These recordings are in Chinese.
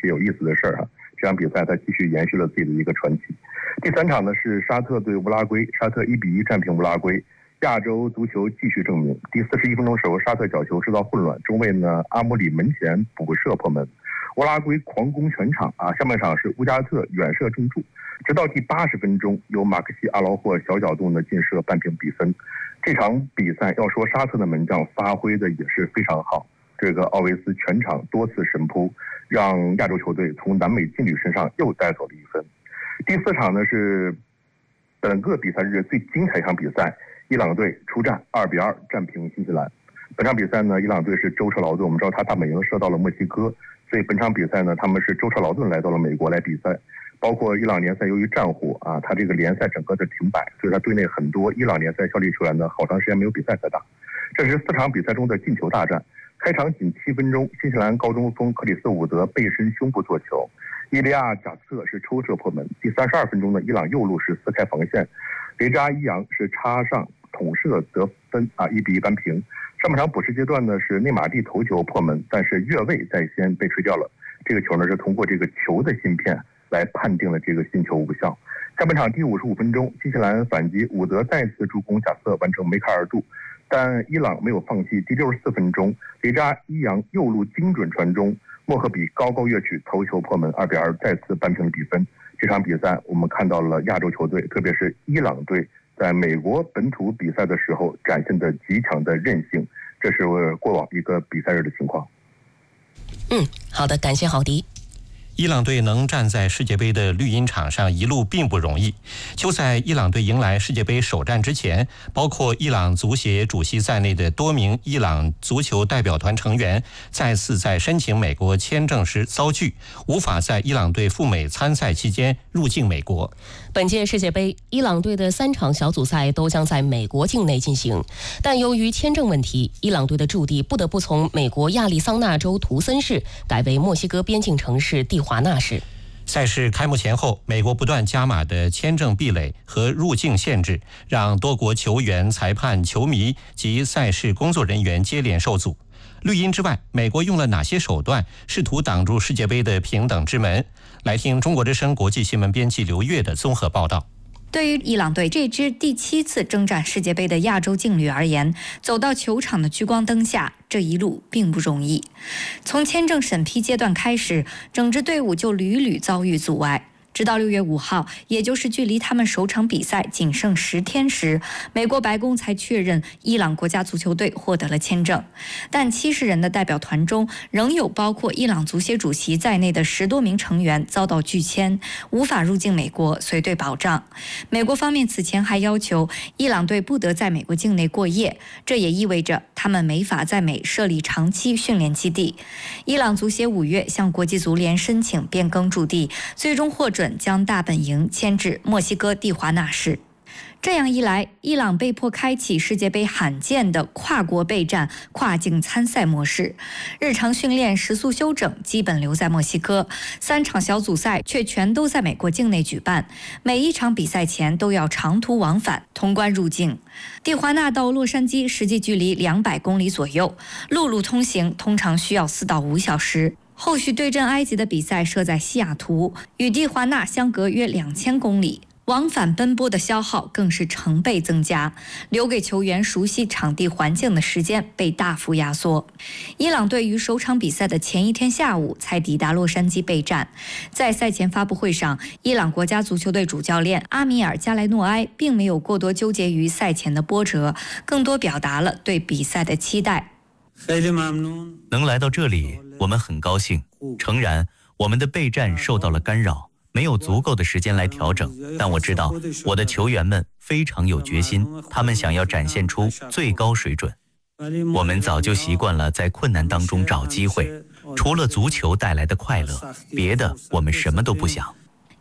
些有意思的事儿这场比赛它继续延续了自己的一个传奇。第3场呢是沙特对乌拉圭，沙特1比1战平乌拉圭。亚洲足球继续证明。第41分钟时候，沙特角球制造混乱，中卫呢阿姆里门前补射破门，乌拉圭狂攻全场下半场是乌加特远射中柱，直到第80分钟，由马克西阿劳霍小角度呢劲射扳平比分。这场比赛要说沙特的门将发挥的也是非常好，这个奥维斯全场多次神扑，让亚洲球队从南美劲旅身上又带走了1分。第4场呢是整个比赛日最精彩一场比赛，伊朗队出战2比2战平新西兰。本场比赛呢，伊朗队是舟车劳顿，我们知道他大本营射到了墨西哥，所以本场比赛呢，他们是舟车劳顿来到了美国来比赛。包括伊朗联赛由于战火他这个联赛整个的停摆，所以他队内很多伊朗联赛效力球员呢，好长时间没有比赛可打。这是4场比赛中的进球大战。开场仅7分钟，新西兰高中锋克里斯伍德背身胸部做球，伊利亚贾斯特是抽射破门。第32分钟呢，伊朗右路是撕开防线，雷扎伊扬是插上捅射得分1比1扳平。上半场补时阶段呢是内马蒂头球破门，但是越位在先被吹掉了。这个球呢是通过这个球的芯片来判定了这个进球无效。下半场第55分钟，新西兰反击，伍德再次助攻贾瑟完成梅开二度，但伊朗没有放弃。第64分钟，雷扎伊扬右路精准传中，莫赫比高高跃起头球破门，2比2再次扳平了比分。这场比赛我们看到了亚洲球队，特别是伊朗队在美国本土比赛的时候展现的极强的韧性，这是过往一个比赛日的情况。 好的，感谢郝迪。 伊朗队能站在世界杯的绿茵场上一路并不容易。就在伊朗队迎来世界杯首战之前，包括伊朗足协主席在内的多名伊朗足球代表团成员再次在申请美国签证时遭拒，无法在伊朗队赴美参赛期间入境美国。 本届世界杯，伊朗队的3场小组赛都将在美国境内进行，但由于签证问题，伊朗队的驻地不得不从美国亚利桑那州图森市改为墨西哥边境城市蒂华纳市。 赛事开幕前后，美国不断加码的签证壁垒和入境限制，让多国球员、裁判、球迷及赛事工作人员接连受阻。绿茵之外，美国用了哪些手段试图挡住世界杯的平等之门？来听中国之声国际新闻编辑刘越的综合报道。 对于伊朗队这支第7次征战世界杯的亚洲劲旅而言，走到球场的聚光灯下，这一路并不容易。从签证审批阶段开始，整支队伍就屡屡遭遇阻碍。直到6月5号，也就是距离他们首场比赛仅剩10天时，美国白宫才确认伊朗国家足球队获得了签证。但70人的代表团中，仍有包括伊朗足协主席在内的10多名成员遭到拒签，无法入境美国随队保障。美国方面此前还要求伊朗队不得在美国境内过夜，这也意味着他们没法在美设立长期训练基地。伊朗足协5月向国际足联申请变更驻地，最终获准将大本营迁至墨西哥蒂华纳市。这样一来，伊朗被迫开启世界杯罕见的跨国备战、跨境参赛模式。日常训练、食宿休整基本留在墨西哥，3场小组赛却全都在美国境内举办。每一场比赛前都要长途往返，通关入境。蒂华纳到洛杉矶实际距离200公里左右，陆路通行通常需要4到5小时。后续对阵埃及的比赛设在西雅图，与蒂华纳相隔约2000公里，往返奔波的消耗更是成倍增加，留给球员熟悉场地环境的时间被大幅压缩。伊朗队于首场比赛的前一天下午才抵达洛杉矶备战。在赛前发布会上，伊朗国家足球队主教练阿米尔·加莱诺埃并没有过多纠结于赛前的波折，更多表达了对比赛的期待。 能来到这里，我们很高兴。诚然，我们的备战受到了干扰，没有足够的时间来调整，但我知道我的球员们非常有决心，他们想要展现出最高水准。我们早就习惯了在困难当中找机会，除了足球带来的快乐，别的我们什么都不想。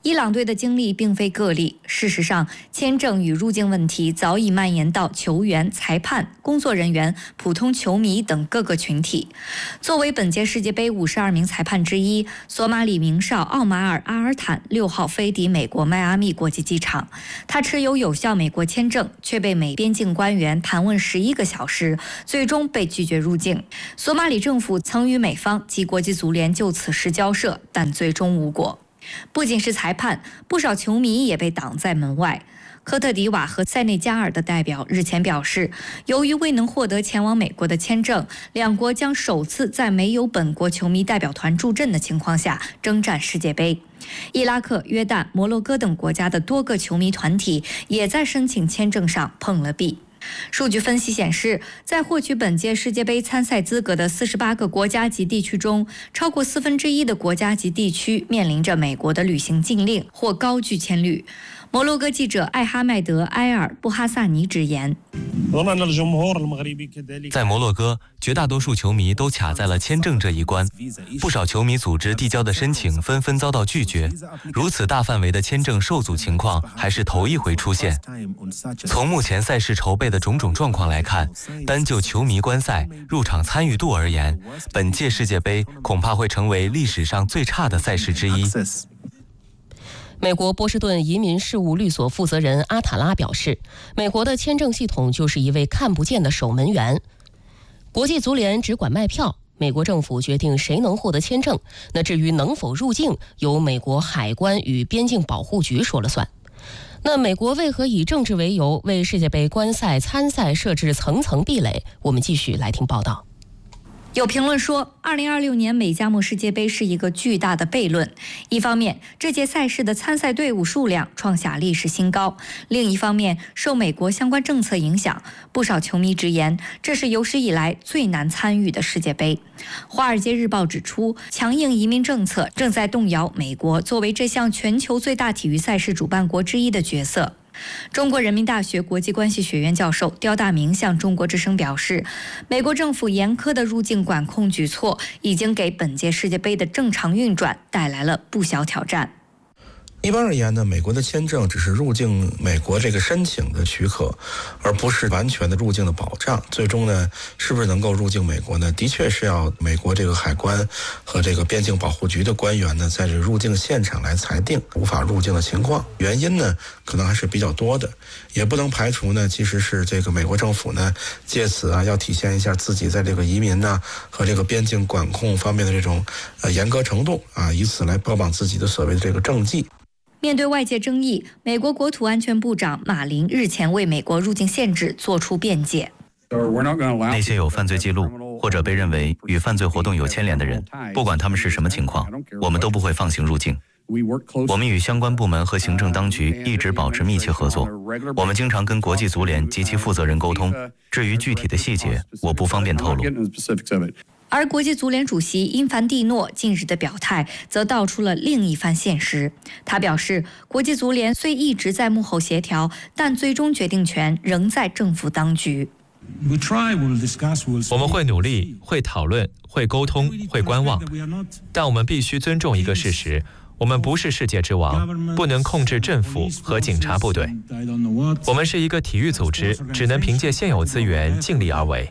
伊朗队的经历并非个例，事实上，签证与入境问题早已蔓延到球员、裁判、工作人员、普通球迷等各个群体。作为本届世界杯52名裁判之一，索马里名少奥马尔·阿尔坦6号飞抵美国迈阿密国际机场，他持有有效美国签证，却被美边境官员盘问11个小时，最终被拒绝入境。索马里政府曾与美方及国际足联就此事交涉，但最终无果。不仅是裁判，不少球迷也被挡在门外。科特迪瓦和塞内加尔的代表日前表示，由于未能获得前往美国的签证，两国将首次在没有本国球迷代表团助阵的情况下征战世界杯。伊拉克、约旦、摩洛哥等国家的多个球迷团体也在申请签证上碰了壁。数据分析显示，在获取本届世界杯参赛资格的48个国家及地区中，超过1/4的国家及地区面临着美国的旅行禁令或高拒签率。摩洛哥记者艾哈迈德·埃尔布哈萨尼直言， 在摩洛哥，绝大多数球迷都卡在了签证这一关，不少球迷组织递交的申请纷纷遭到拒绝。如此大范围的签证受阻情况还是头一回出现。从目前赛事筹备的种种状况来看，单就球迷观赛、入场参与度而言，本届世界杯恐怕会成为历史上最差的赛事之一。 美国波士顿移民事务律所负责人阿塔拉表示，美国的签证系统就是一位看不见的守门员。国际足联只管卖票，美国政府决定谁能获得签证，那至于能否入境，由美国海关与边境保护局说了算。那美国为何以政治为由为世界杯观赛参赛设置层层壁垒？我们继续来听报道。 有评论说，2026年美加墨世界杯是一个巨大的悖论。一方面，这届赛事的参赛队伍数量创下历史新高；另一方面，受美国相关政策影响，不少球迷直言，这是有史以来最难参与的世界杯。《华尔街日报》指出，强硬移民政策正在动摇美国作为这项全球最大体育赛事主办国之一的角色。中国人民大学国际关系学院教授刁大明向中国之声表示，美国政府严苛的入境管控举措已经给本届世界杯的正常运转带来了不小挑战。 一般而言呢，美国的签证只是入境美国这个申请的许可，而不是完全的入境的保障。最终呢，是不是能够入境美国呢？的确是要美国这个海关和这个边境保护局的官员呢，在这入境现场来裁定无法入境的情况。原因呢，可能还是比较多的，也不能排除呢，其实是这个美国政府呢，借此要体现一下自己在这个移民和这个边境管控方面的这种严格程度以此来标榜自己的所谓的这个政绩。 面对外界争议，美国国土安全部长马林日前为美国入境限制作出辩解。 那些有犯罪记录或者被认为与犯罪活动有牵连的人，不管他们是什么情况，我们都不会放行入境。我们与相关部门和行政当局一直保持密切合作，我们经常跟国际足联及其负责人沟通。至于具体的细节，我不方便透露。 而国际足联主席因凡蒂诺近日的表态则道出了另一番现实。他表示，国际足联虽一直在幕后协调，但最终决定权仍在政府当局。 我们会努力，会讨论，会沟通，会观望，但我们必须尊重一个事实：我们不是世界之王，不能控制政府和警察部队。我们是一个体育组织，只能凭借现有资源尽力而为。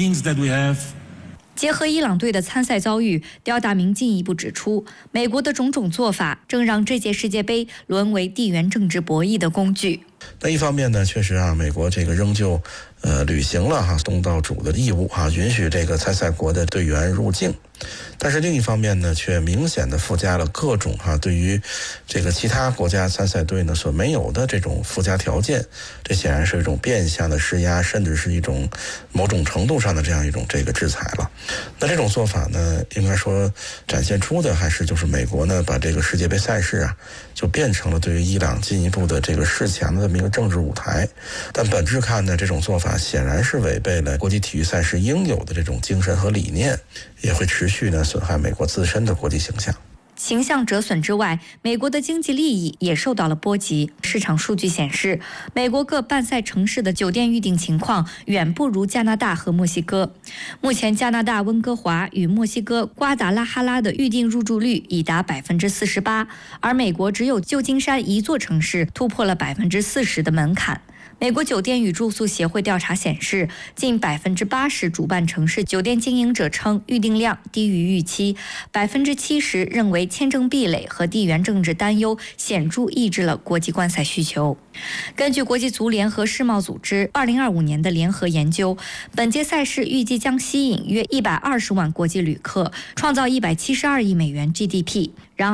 结合伊朗队的参赛遭遇，刁大明进一步指出，美国的种种做法正让这届世界杯沦为地缘政治博弈的工具。 那一方面呢，确实美国这个仍旧履行了东道主的义务允许这个参赛国的队员入境。但是另一方面呢，却明显的附加了各种对于这个其他国家参赛队呢所没有的这种附加条件，这显然是一种变相的施压，甚至是一种某种程度上的这样一种这个制裁了。那这种做法呢，应该说展现出的还是就是美国呢把这个世界杯赛事就变成了对于伊朗进一步的这个示强的这么一个政治舞台。但本质看呢，这种做法显然是违背了国际体育赛事应有的这种精神和理念，也会持续呢损害美国自身的国际形象。 形象折损之外，美国的经济利益也受到了波及。市场数据显示，美国各办赛城市的酒店预订情况远不如加拿大和墨西哥。目前，加拿大温哥华与墨西哥瓜达拉哈拉的预订入住率已达48%，而美国只有旧金山一座城市突破了40%的门槛。美国酒店与住宿协会调查显示，近80%主办城市酒店经营者称预订量低于预期，70%认为签证壁垒和地缘政治担忧显著抑制了国际观赛需求。根据国际足联和世贸组织2025年的联合研究，本届赛事预计将吸引约120万国际旅客，创造172亿美元 GDP。然而